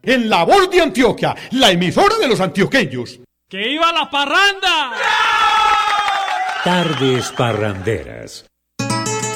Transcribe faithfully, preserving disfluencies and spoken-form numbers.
En La Voz de Antioquia, la emisora de los antioqueños. ¡Que iba la parranda! Tardes parranderas.